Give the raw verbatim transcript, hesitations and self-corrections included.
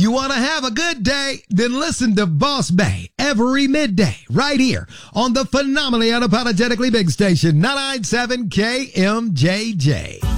You want to have a good day? Then listen to Boss Bay every midday right here on the phenomenally unapologetically big station, nine nine seven K M J J.